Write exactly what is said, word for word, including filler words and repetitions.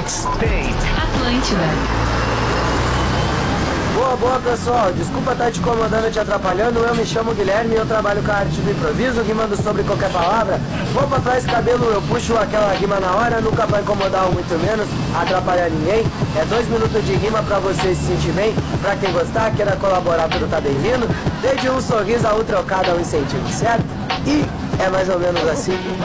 Mixtape Atlântida. Boa, boa, pessoal. Desculpa estar te incomodando, te atrapalhando. Eu me chamo Guilherme e eu trabalho com a arte do improviso, rimando sobre qualquer palavra. Vou pra trás, cabelo, eu puxo aquela rima na hora, nunca vai incomodar ou muito menos atrapalhar ninguém. É dois minutos de rima pra você se sentir bem. Pra quem gostar, queira colaborar, tudo tá bem-vindo. Desde um sorriso a um trocado a um incentivo, certo? E é mais ou menos assim.